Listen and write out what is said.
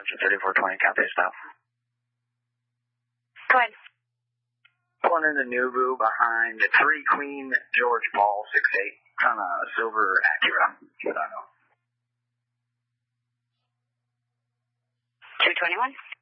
3420, Cathay stop. Go ahead. Pulling in the Nubu behind 3 Queen George Paul 68 on a silver Acura. 221.